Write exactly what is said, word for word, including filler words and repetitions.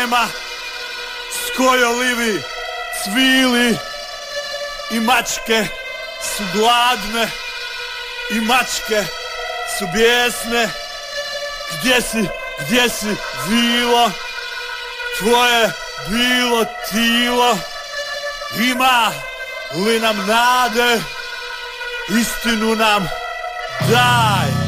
nema, skojolivi cvili i mačke su gladne i mačke su bijesne. Gdje si, gdje si vilo, tvoje bilo tilo, ima li nam nade, istinu nam daj.